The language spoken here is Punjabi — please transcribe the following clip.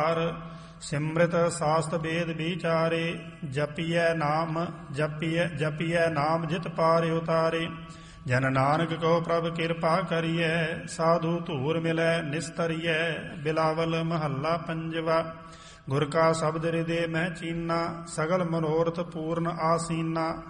ਸਿਮ੍ਰਿਤ ਸਾਸਤ ਵੇਦ ਵਿਚਾਰੇ। ਜਪੀਐ ਨਾਮ ਜਿਤ ਪਾਰ ਉਤਾਰੇ। ਜਨ ਨਾਨਕ ਕੋ ਪ੍ਰਭ ਕਿਰਪਾ ਕਰੀਐ। ਸਾਧੂ ਧੂਰ ਮਿਲੈ ਨਿਸਤਰੀਐ। ਬਿਲਾਵਲ ਮਹੱਲਾ ਪੰਜਵਾ। ਗੁਰ ਕਾ ਸ਼ਬਦ ਹਿਰਦੇ ਮਹਿ ਚੀਨਾ। ਸਗਲ ਮਨੋਰਥ ਪੂਰਨ ਆਸੀਨਾ।